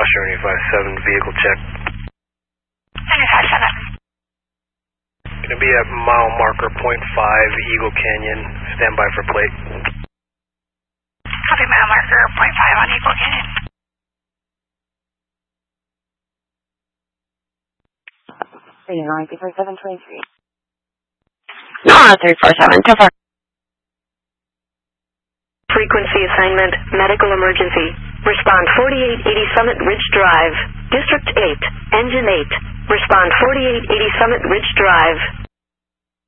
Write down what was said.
Joshua 757, vehicle check. 757. Gonna be at mile marker .5, Eagle Canyon. Stand by for plate. Copy, mile marker .5 on Eagle Canyon. Radio 34723. No, 347, so far. Frequency assignment, medical emergency. Respond 4880 Summit Ridge Drive. District 8, Engine 8. Respond 4880 Summit Ridge Drive.